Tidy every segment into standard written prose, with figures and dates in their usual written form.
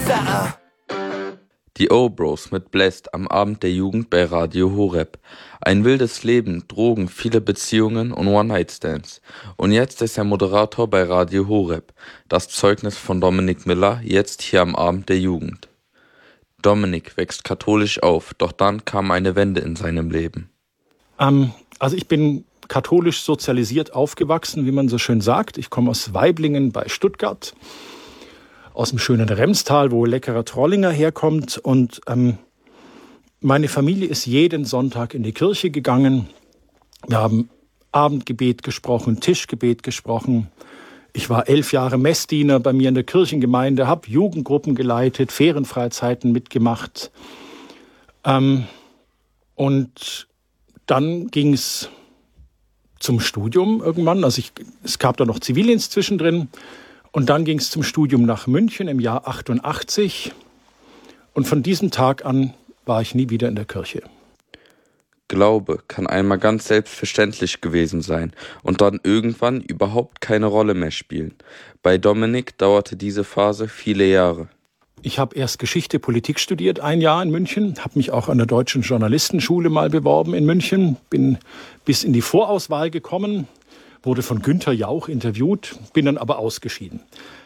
Die O-Bros mit Blessed am Abend der Jugend bei Radio Horeb. Ein wildes Leben, Drogen, viele Beziehungen und One-Night-Stands. Und jetzt ist er Moderator bei Radio Horeb. Das Zeugnis von Dominik Miller, jetzt hier am Abend der Jugend. Dominik wächst katholisch auf, doch dann kam eine Wende in seinem Leben. Also ich bin katholisch sozialisiert aufgewachsen, wie man so schön sagt. Ich komme aus Waiblingen bei Stuttgart, aus dem schönen Remstal, wo leckerer Trollinger herkommt. Und meine Familie ist jeden Sonntag in die Kirche gegangen. Wir haben Abendgebet gesprochen, Tischgebet gesprochen. Ich war 11 Jahre Messdiener bei mir in der Kirchengemeinde, habe Jugendgruppen geleitet, Ferienfreizeiten mitgemacht. Und dann ging es zum Studium irgendwann. Also es gab da noch Zivildienst zwischendrin. Und dann ging es zum Studium nach München im Jahr 88. Und von diesem Tag an war ich nie wieder in der Kirche. Glaube kann einmal ganz selbstverständlich gewesen sein und dann irgendwann überhaupt keine Rolle mehr spielen. Bei Dominik dauerte diese Phase viele Jahre. Ich habe erst Geschichte, Politik studiert, 1 Jahr in München, habe mich auch an der Deutschen Journalistenschule mal beworben in München, bin bis in die Vorauswahl gekommen, wurde von Günther Jauch interviewt, bin dann aber ausgeschieden.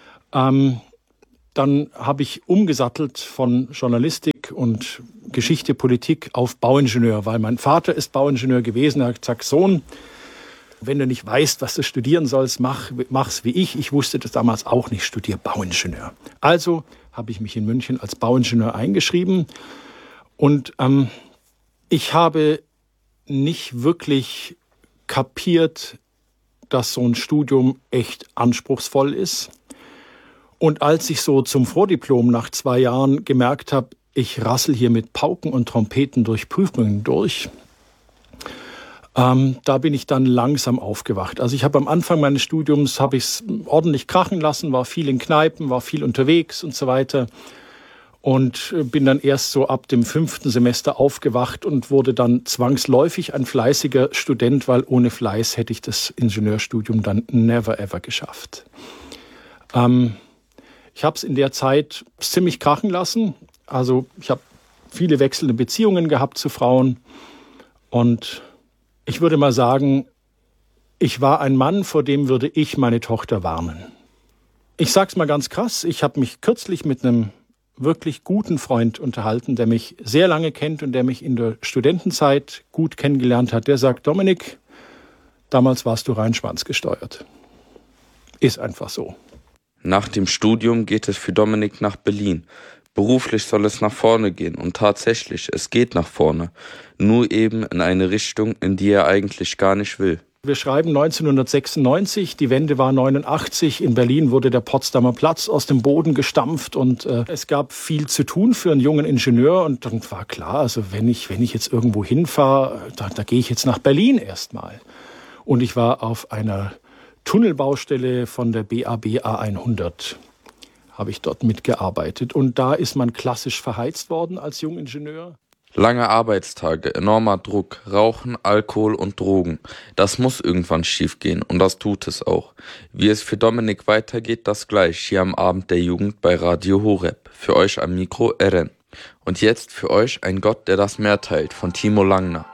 Dann habe ich umgesattelt von Journalistik und Geschichte, Politik auf Bauingenieur, weil mein Vater ist Bauingenieur gewesen. Er hat gesagt, Sohn, wenn du nicht weißt, was du studieren sollst, mach's wie ich. Ich wusste das damals auch nicht, studiere Bauingenieur. Also habe ich mich in München als Bauingenieur eingeschrieben. Und ich habe nicht wirklich kapiert, dass so ein Studium echt anspruchsvoll ist. Und als ich so zum Vordiplom nach 2 Jahren gemerkt habe, ich rassel hier mit Pauken und Trompeten durch Prüfungen durch, da bin ich dann langsam aufgewacht. Also ich habe am Anfang meines Studiums habe ich es ordentlich krachen lassen, war viel in Kneipen, war viel unterwegs und so weiter. Und bin dann erst so ab dem 5. Semester aufgewacht und wurde dann zwangsläufig ein fleißiger Student, weil ohne Fleiß hätte ich das Ingenieurstudium dann never ever geschafft. Ich habe es in der Zeit ziemlich krachen lassen. Also ich habe viele wechselnde Beziehungen gehabt zu Frauen. Und ich würde mal sagen, ich war ein Mann, vor dem würde ich meine Tochter warnen. Ich sag's mal ganz krass, ich habe mich kürzlich mit einem wirklich guten Freund unterhalten, der mich sehr lange kennt und der mich in der Studentenzeit gut kennengelernt hat. Der sagt, Dominik, damals warst du rein schwanzgesteuert. Ist einfach so. Nach dem Studium geht es für Dominik nach Berlin. Beruflich soll es nach vorne gehen und tatsächlich, es geht nach vorne. Nur eben in eine Richtung, in die er eigentlich gar nicht will. Wir schreiben 1996, die Wende war 89, in Berlin wurde der Potsdamer Platz aus dem Boden gestampft und es gab viel zu tun für einen jungen Ingenieur und dann war klar, also wenn ich jetzt irgendwo hinfahre, da gehe ich jetzt nach Berlin erstmal. Und ich war auf einer Tunnelbaustelle von der BAB A100, habe ich dort mitgearbeitet und da ist man klassisch verheizt worden als Jungingenieur. Lange Arbeitstage, enormer Druck, Rauchen, Alkohol und Drogen. Das muss irgendwann schiefgehen und das tut es auch. Wie es für Dominik weitergeht, das gleich hier am Abend der Jugend bei Radio Horeb. Für euch am Mikro Eren. Und jetzt für euch ein Gott, der das Meer teilt von Timo Langner.